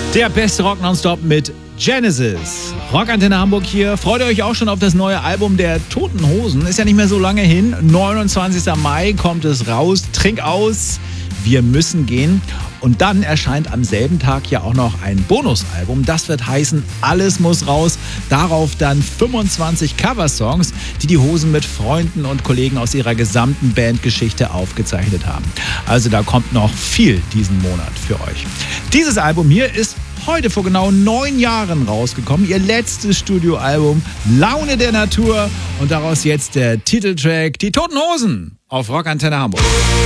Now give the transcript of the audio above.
Der beste Rock nonstop mit Genesis. Rockantenne Hamburg hier. Freut ihr euch auch schon auf das neue Album der Toten Hosen? Ist ja nicht mehr so lange hin. 29. Mai kommt es raus. Trink aus. Wir müssen gehen. Und dann erscheint am selben Tag ja auch noch ein Bonusalbum. Das wird heißen, alles muss raus. Darauf dann 25 Coversongs, die die Hosen mit Freunden und Kollegen aus ihrer gesamten Bandgeschichte aufgezeichnet haben. Also da kommt noch viel diesen Monat für euch. Dieses Album hier ist heute vor genau 9 Jahren rausgekommen. Ihr letztes Studioalbum, Laune der Natur. Und daraus jetzt der Titeltrack, die Toten Hosen auf Rockantenne Hamburg.